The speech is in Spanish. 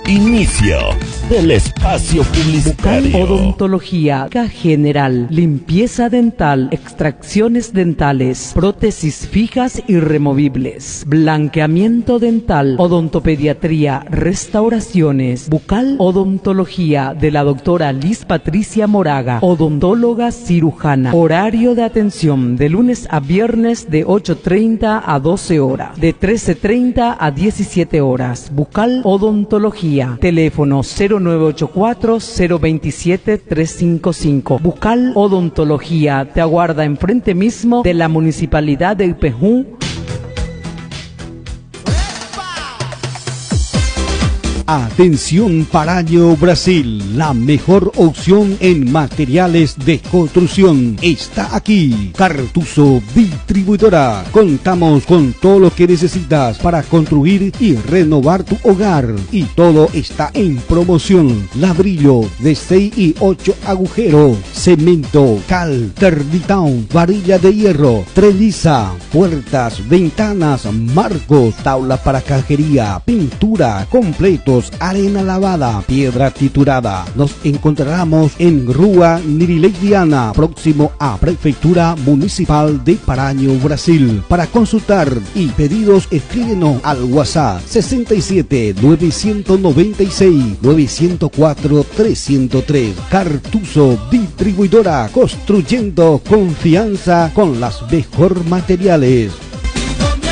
Inicio del espacio publicitario. Odontología general, limpieza dental, extracciones dentales, prótesis fijas y removibles, blanqueamiento dental, odontopediatría, restauraciones, bucal, odontología de la doctora Liz Patricia Moraga, odontóloga cirujana. Horario de atención de lunes a viernes de 8:30 a 12 horas, de 13:30 a 17 horas. Bucal odontología. Teléfono 0984-027-355. Bucal Odontología te aguarda enfrente mismo de la Municipalidad de Ipejú. Atención Paraño Brasil, la mejor opción en materiales de construcción está aquí. Cartuso Distribuidora. Contamos con todo lo que necesitas para construir y renovar tu hogar. Y todo está en promoción. Ladrillo de 6 y 8 agujeros, cemento, cal, termitón, varilla de hierro, treliza, puertas, ventanas, marcos, tabla para cajería, pintura, completo, arena lavada, piedra triturada. Nos encontraremos en Rua Nirileidiana, próximo a Prefectura Municipal de Paraño, Brasil. Para consultar y pedidos, escríbenos al WhatsApp 67 996 904 303. Cartuso Distribuidora, construyendo confianza con las mejores materiales.